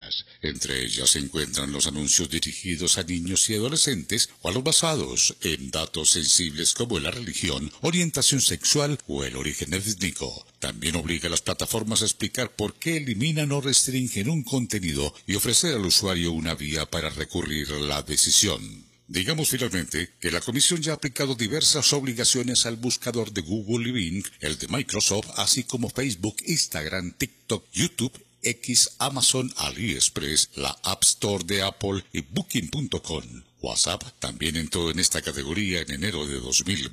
plataformas. Entre ellas se encuentran los anuncios dirigidos a niños y adolescentes o a los basados en datos sensibles como la religión, orientación sexual o el origen étnico. También obliga a las plataformas a explicar por qué eliminan o restringen un contenido y ofrecer al usuario una vía para recurrir a la decisión. Digamos finalmente que la Comisión ya ha aplicado diversas obligaciones al buscador de Google y Bing, el de Microsoft, así como Facebook, Instagram, TikTok, YouTube, X, Amazon, AliExpress, la App Store de Apple y Booking.com. WhatsApp también entró en esta categoría en enero de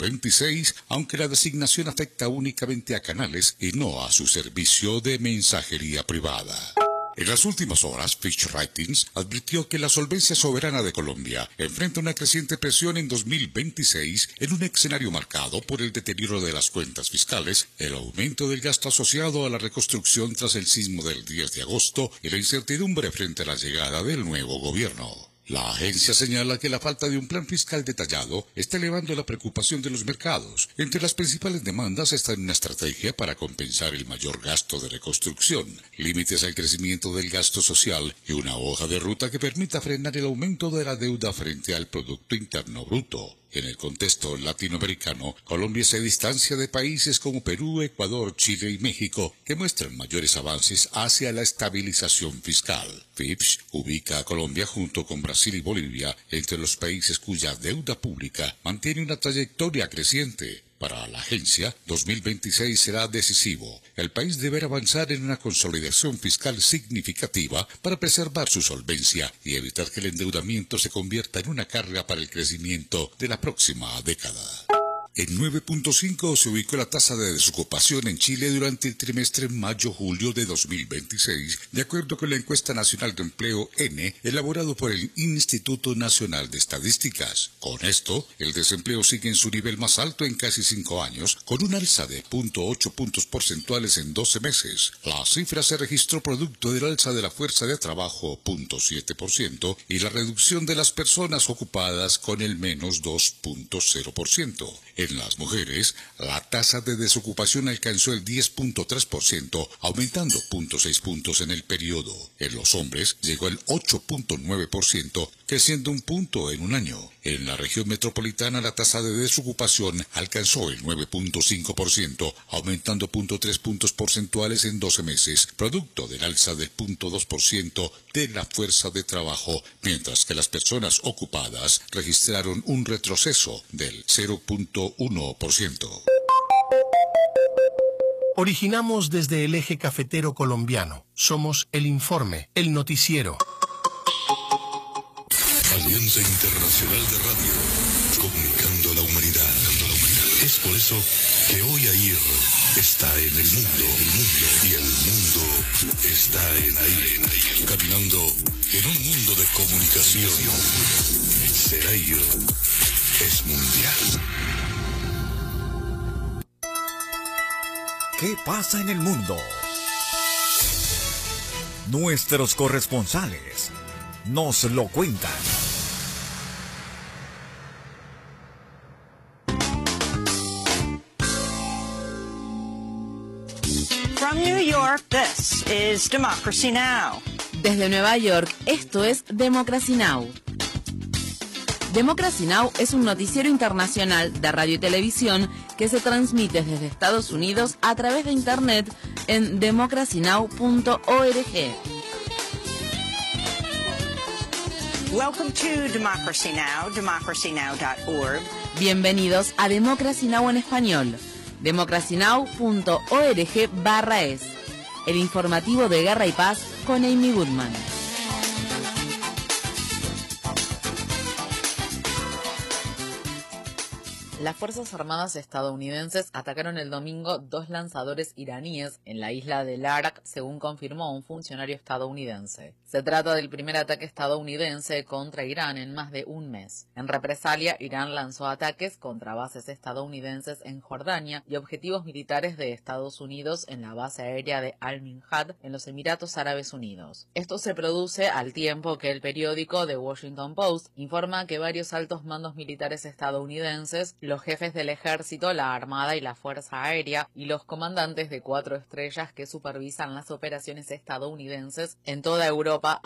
2026, aunque la designación afecta únicamente a canales y no a su servicio de mensajería privada. En las últimas horas, Fitch Ratings advirtió que la solvencia soberana de Colombia enfrenta una creciente presión en 2026 en un escenario marcado por el deterioro de las cuentas fiscales, el aumento del gasto asociado a la reconstrucción tras el sismo del 10 de agosto y la incertidumbre frente a la llegada del nuevo gobierno. La agencia señala que la falta de un plan fiscal detallado está elevando la preocupación de los mercados. Entre las principales demandas están una estrategia para compensar el mayor gasto de reconstrucción, límites al crecimiento del gasto social y una hoja de ruta que permita frenar el aumento de la deuda frente al Producto Interno Bruto. En el contexto latinoamericano, Colombia se distancia de países como Perú, Ecuador, Chile y México, que muestran mayores avances hacia la estabilización fiscal. Fitch ubica a Colombia junto con Brasil y Bolivia entre los países cuya deuda pública mantiene una trayectoria creciente. Para la agencia, 2026 será decisivo. El país deberá avanzar en una consolidación fiscal significativa para preservar su solvencia y evitar que el endeudamiento se convierta en una carga para el crecimiento de la próxima década. En 9.5 se ubicó la tasa de desocupación en Chile durante el trimestre mayo-julio de 2026, de acuerdo con la encuesta nacional de empleo N, elaborado por el Instituto Nacional de Estadísticas. Con esto, el desempleo sigue en su nivel más alto en casi 5 años, con un alza de 0.8 puntos porcentuales en 12 meses. La cifra se registró producto del alza de la fuerza de trabajo, 0.7%, y la reducción de las personas ocupadas con el menos 2.0%. En las mujeres, la tasa de desocupación alcanzó el 10.3%, aumentando 0.6 puntos en el periodo. En los hombres llegó al 8.9%, creciendo un punto en un año. En la región metropolitana, la tasa de desocupación alcanzó el 9.5%, aumentando 0.3 puntos porcentuales en 12 meses, producto del alza del 0.2% de la fuerza de trabajo, mientras que las personas ocupadas registraron un retroceso del 0.1%. Originamos desde el eje cafetero colombiano. Somos El Informe, el noticiero. Alianza Internacional de Radio, comunicando a la humanidad. Es por eso que hoy AIR está en el mundo, y el mundo está en AIR, caminando en un mundo de comunicación. Ser AIR es mundial. ¿Qué pasa en el mundo? Nuestros corresponsales nos lo cuentan. From New York, this is Democracy Now! Desde Nueva York, esto es Democracy Now! Democracy Now! Es un noticiero internacional de radio y televisión que se transmite desde Estados Unidos a través de Internet en democracynow.org. Welcome to Democracy Now!, democracynow.org. Bienvenidos a Democracy Now! En español, democracynow.org/es. El informativo de Guerra y Paz con Amy Goodman. Las Fuerzas Armadas estadounidenses atacaron el domingo 2 lanzadores iraníes en la isla de Larak, según confirmó un funcionario estadounidense. Se trata del primer ataque estadounidense contra Irán en más de un mes. En represalia, Irán lanzó ataques contra bases estadounidenses en Jordania y objetivos militares de Estados Unidos en la base aérea de Al-Minhad, en los Emiratos Árabes Unidos. Esto se produce al tiempo que el periódico The Washington Post informa que varios altos mandos militares estadounidenses, los jefes del ejército, la armada y la fuerza aérea y los comandantes de 4 estrellas que supervisan las operaciones estadounidenses en toda Europa